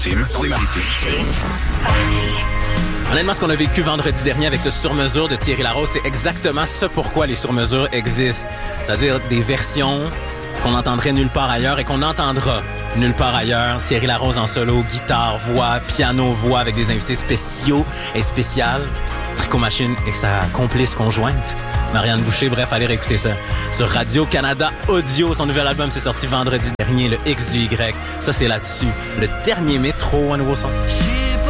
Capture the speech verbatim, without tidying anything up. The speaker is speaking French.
Tim, Honnêtement, ce qu'on a vécu vendredi dernier avec ce sur-mesure de Thierry Larose, c'est exactement ce pourquoi les sur-mesures existent. C'est-à-dire des versions qu'on entendrait nulle part ailleurs et qu'on entendra nulle part ailleurs. Thierry Larose en solo, guitare, voix, piano, voix avec des invités spéciaux et spéciales. Tricot Machine et sa complice conjointe, Marianne Boucher. Bref, allez réécouter ça sur Radio-Canada Audio. Son nouvel album s'est sorti vendredi dernier, le X du Y. Ça, c'est là-dessus. Le dernier métro, un nouveau son.